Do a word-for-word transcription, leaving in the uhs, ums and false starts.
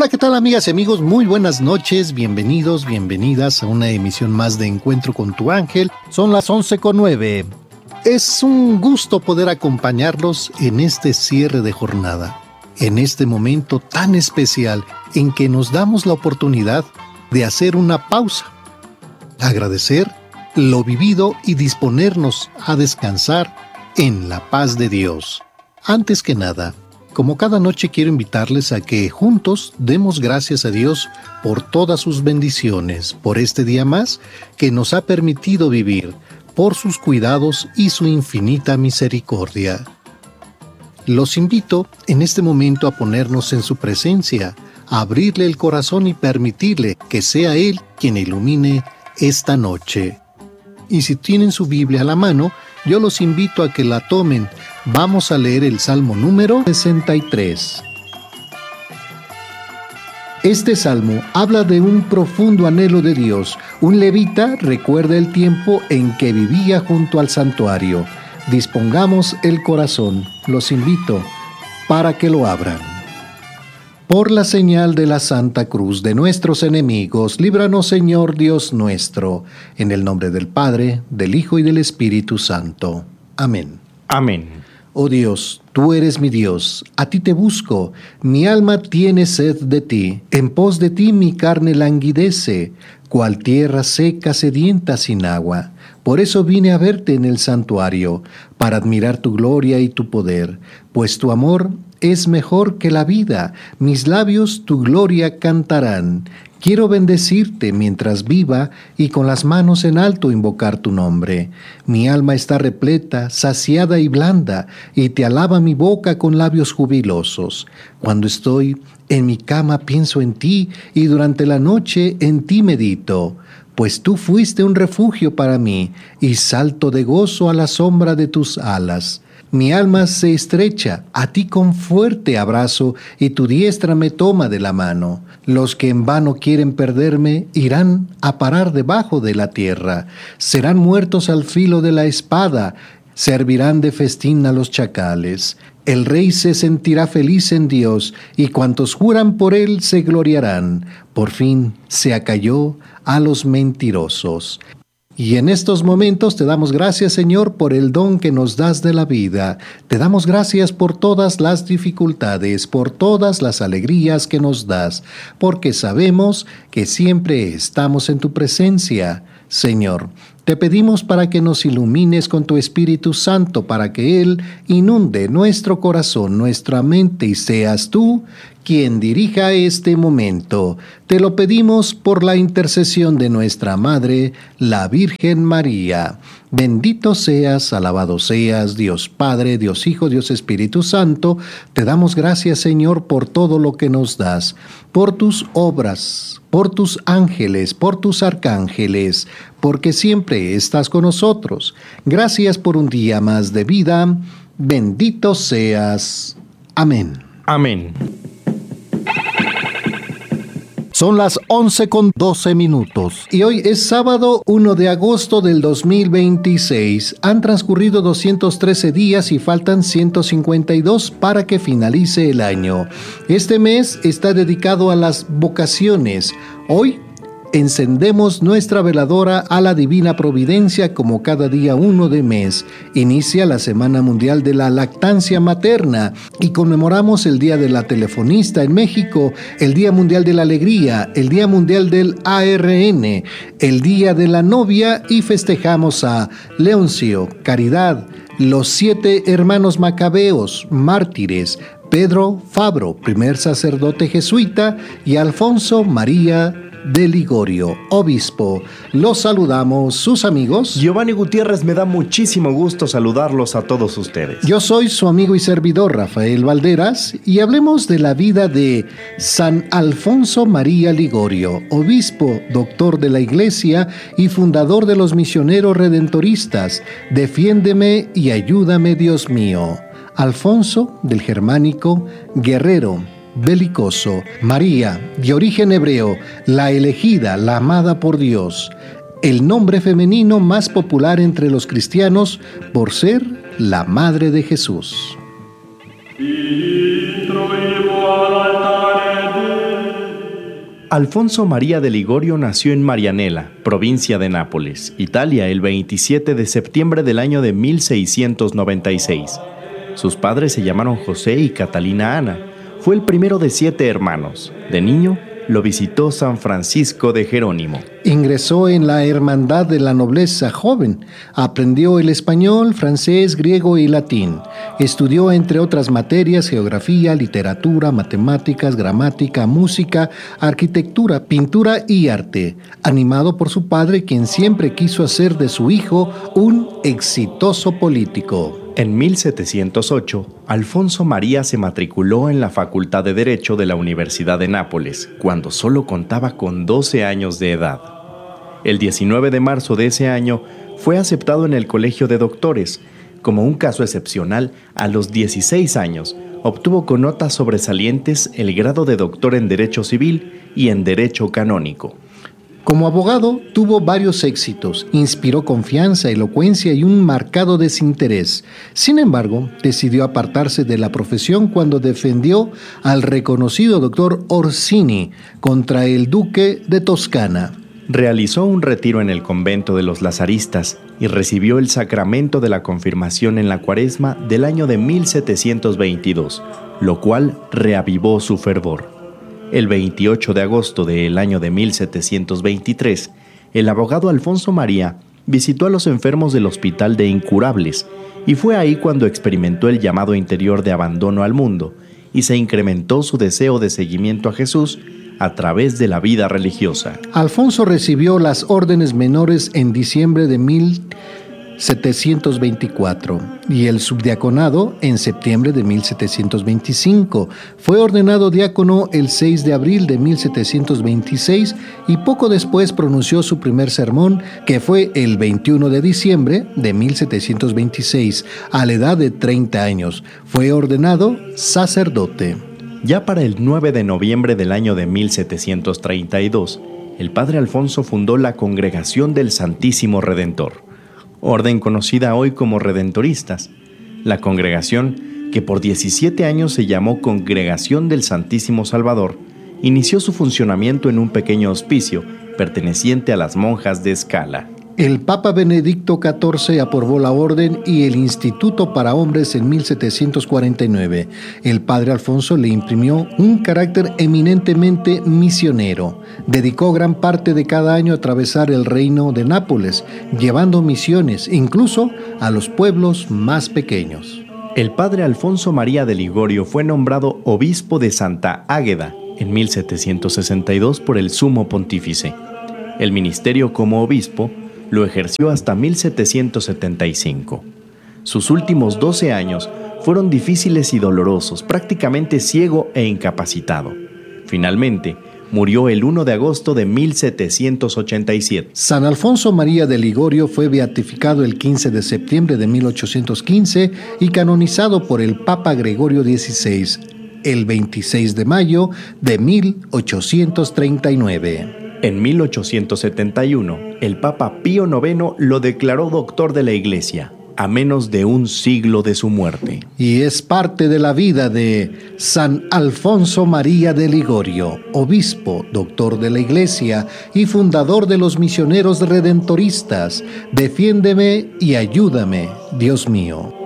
Hola, ¿qué tal, amigas y amigos? Muy buenas noches, bienvenidos, bienvenidas a una emisión más de Encuentro con tu Ángel. Son las once con nueve. Es un gusto poder acompañarlos en este cierre de jornada, en este momento tan especial en que nos damos la oportunidad de hacer una pausa, agradecer lo vivido y disponernos a descansar en la paz de Dios. Antes que nada, como cada noche quiero invitarles a que juntos demos gracias a Dios por todas sus bendiciones, por este día más que nos ha permitido vivir, por sus cuidados y su infinita misericordia. Los invito en este momento a ponernos en su presencia, a abrirle el corazón y permitirle que sea Él quien ilumine esta noche. Y si tienen su Biblia a la mano, yo los invito a que la tomen. Vamos a leer el Salmo número sesenta y tres. Este salmo habla de un profundo anhelo de Dios. Un levita recuerda el tiempo en que vivía junto al santuario. Dispongamos el corazón, los invito para que lo abran. Por la señal de la Santa Cruz de nuestros enemigos, líbranos, Señor Dios nuestro, en el nombre del Padre, del Hijo y del Espíritu Santo. Amén. Amén. Oh Dios, tú eres mi Dios, a ti te busco, mi alma tiene sed de ti, en pos de ti mi carne languidece, cual tierra seca sedienta sin agua. Por eso vine a verte en el santuario, para admirar tu gloria y tu poder, pues tu amor es mejor que la vida, mis labios tu gloria cantarán. Quiero bendecirte mientras viva y con las manos en alto invocar tu nombre. Mi alma está repleta, saciada y blanda, y te alaba mi boca con labios jubilosos. Cuando estoy en mi cama pienso en ti, y durante la noche en ti medito. Pues tú fuiste un refugio para mí, y salto de gozo a la sombra de tus alas. Mi alma se estrecha a ti con fuerte abrazo, y tu diestra me toma de la mano. Los que en vano quieren perderme irán a parar debajo de la tierra. Serán muertos al filo de la espada, servirán de festín a los chacales. El rey se sentirá feliz en Dios, y cuantos juran por él se gloriarán. Por fin se acalló a los mentirosos. Y en estos momentos te damos gracias, Señor, por el don que nos das de la vida. Te damos gracias por todas las dificultades, por todas las alegrías que nos das, porque sabemos que siempre estamos en tu presencia, Señor. Te pedimos para que nos ilumines con tu Espíritu Santo, para que Él inunde nuestro corazón, nuestra mente, y seas tú quien dirija este momento. Te lo pedimos por la intercesión de nuestra Madre, la Virgen María. Bendito seas, alabado seas, Dios Padre, Dios Hijo, Dios Espíritu Santo. Te damos gracias, Señor, por todo lo que nos das, por tus obras, por tus ángeles, por tus arcángeles, porque siempre estás con nosotros. Gracias por un día más de vida. Bendito seas. Amén. Amén. Son las once con doce minutos y hoy es sábado uno de agosto del dos mil veintiséis. Han transcurrido doscientos trece días y faltan ciento cincuenta y dos para que finalice el año. Este mes está dedicado a las vocaciones. Hoy encendemos nuestra veladora a la Divina Providencia como cada día uno de mes. Inicia la Semana Mundial de la Lactancia Materna y conmemoramos el Día de la Telefonista en México, el Día Mundial de la Alegría, el Día Mundial del A R N, el Día de la Novia y festejamos a Leoncio, Caridad, los siete hermanos macabeos, mártires, Pedro Fabro, primer sacerdote jesuita, y Alfonso María de Ligorio, obispo. Los saludamos, sus amigos Giovanni Gutiérrez. Me da muchísimo gusto saludarlos a todos ustedes. Yo soy su amigo y servidor Rafael Valderas y hablemos de la vida de San Alfonso María Ligorio, obispo, doctor de la Iglesia y fundador de los misioneros redentoristas. Defiéndeme y ayúdame, Dios mío. Alfonso, del germánico, guerrero, belicoso. María, de origen hebreo, la elegida, la amada por Dios. El nombre femenino más popular entre los cristianos por ser la madre de Jesús. Y trovo al altare Alfonso María de Ligorio nació en Marianella, provincia de Nápoles, Italia, el veintisiete de septiembre del año de mil seiscientos noventa y seis. Sus padres se llamaron José y Catalina Ana. Fue el primero de siete hermanos. De niño, lo visitó San Francisco de Jerónimo. Ingresó en la Hermandad de la Nobleza joven. Aprendió el español, francés, griego y latín. Estudió, entre otras materias, geografía, literatura, matemáticas, gramática, música, arquitectura, pintura y arte, animado por su padre, quien siempre quiso hacer de su hijo un exitoso político. En mil setecientos ocho, Alfonso María se matriculó en la Facultad de Derecho de la Universidad de Nápoles, cuando solo contaba con doce años de edad. El diecinueve de marzo de ese año fue aceptado en el Colegio de Doctores. Como un caso excepcional, a los dieciséis años, obtuvo con notas sobresalientes el grado de doctor en Derecho Civil y en Derecho Canónico. Como abogado, tuvo varios éxitos, inspiró confianza, elocuencia y un marcado desinterés. Sin embargo, decidió apartarse de la profesión cuando defendió al reconocido doctor Orsini contra el duque de Toscana. Realizó un retiro en el convento de los lazaristas y recibió el sacramento de la confirmación en la cuaresma del año de mil setecientos veintidós, lo cual reavivó su fervor. El veintiocho de agosto del año de mil setecientos veintitrés, el abogado Alfonso María visitó a los enfermos del Hospital de Incurables y fue ahí cuando experimentó el llamado interior de abandono al mundo y se incrementó su deseo de seguimiento a Jesús a través de la vida religiosa. Alfonso recibió las órdenes menores en diciembre de mil setecientos veinticuatro y el subdiaconado en septiembre de mil setecientos veinticinco. Fue ordenado diácono el seis de abril de mil setecientos veintiséis y poco después pronunció su primer sermón, que fue el veintiuno de diciembre de mil setecientos veintiséis, a la edad de treinta años. Fue ordenado sacerdote. Ya para el nueve de noviembre del año de mil setecientos treinta y dos, el padre Alfonso fundó la Congregación del Santísimo Redentor, orden conocida hoy como redentoristas. La congregación, que por diecisiete años se llamó Congregación del Santísimo Salvador, inició su funcionamiento en un pequeño hospicio perteneciente a las monjas de Scala. El Papa Benedicto catorce aprobó la orden y el Instituto para Hombres en mil setecientos cuarenta y nueve. El padre Alfonso le imprimió un carácter eminentemente misionero. Dedicó gran parte de cada año a atravesar el reino de Nápoles, llevando misiones incluso a los pueblos más pequeños. El padre Alfonso María de Ligorio fue nombrado obispo de Santa Águeda en mil setecientos sesenta y dos por el Sumo Pontífice. El ministerio como obispo lo ejerció hasta mil setecientos setenta y cinco. Sus últimos doce años fueron difíciles y dolorosos, prácticamente ciego e incapacitado. Finalmente, murió el primero de agosto de mil setecientos ochenta y siete. San Alfonso María de Ligorio fue beatificado el quince de septiembre de mil ochocientos quince y canonizado por el Papa Gregorio dieciséis el veintiséis de mayo de mil ochocientos treinta y nueve. En mil ochocientos setenta y uno, el Papa Pío noveno lo declaró doctor de la Iglesia, a menos de un siglo de su muerte. Y es parte de la vida de San Alfonso María de Ligorio, obispo, doctor de la Iglesia y fundador de los misioneros redentoristas. Defiéndeme y ayúdame, Dios mío.